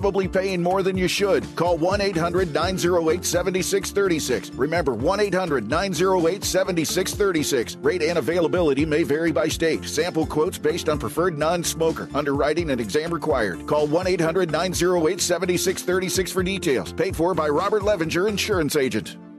Probably paying more than you should. Call 1-800-908-7636. Remember, 1-800-908-7636. Rate and availability may vary by state. Sample quotes based on preferred non-smoker. Underwriting and exam required. Call 1-800-908-7636 for details. Paid for by Robert Levenger, Insurance Agent.